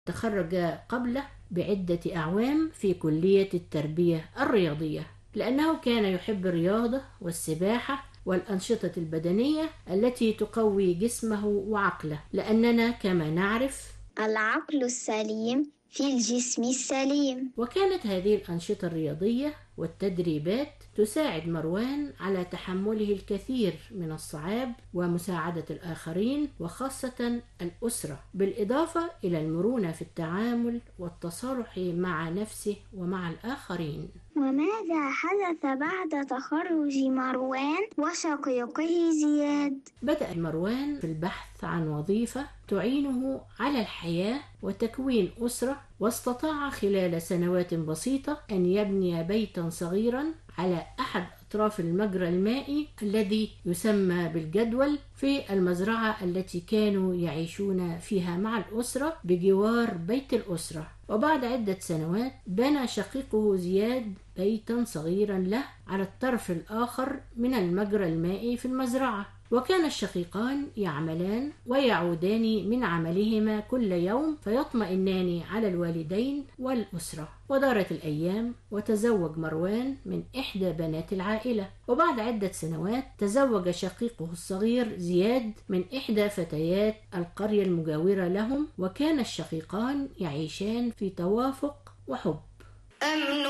تخرج قبله بعدة أعوام في كلية التربية الرياضية، لأنه كان يحب الرياضة والسباحة والأنشطة البدنية التي تقوي جسمه وعقله، لأننا كما نعرف العقل السليم في الجسم السليم. وكانت هذه الأنشطة الرياضية والتدريبات تساعد مروان على تحمله الكثير من الصعاب ومساعدة الآخرين وخاصة الأسرة، بالإضافة إلى المرونة في التعامل والتصالح مع نفسه ومع الآخرين. وماذا حدث بعد تخرج مروان وشقيقه زياد؟ بدأ مروان في البحث عن وظيفة تعينه على الحياة وتكوين أسرة، واستطاع خلال سنوات بسيطة أن يبني بيتا صغيرا على أحد أطراف المجرى المائي الذي يسمى بالجدول في المزرعة التي كانوا يعيشون فيها مع الأسرة بجوار بيت الأسرة. وبعد عدة سنوات بنى شقيقه زياد بيتا صغيرا له على الطرف الآخر من المجرى المائي في المزرعة، وكان الشقيقان يعملان ويعودان من عملهما كل يوم فيطمئنان على الوالدين والأسرة. ودارت الأيام وتزوج مروان من إحدى بنات العائلة، وبعد عدة سنوات تزوج شقيقه الصغير زياد من إحدى فتيات القرية المجاورة لهم، وكان الشقيقان يعيشان في توافق وحب.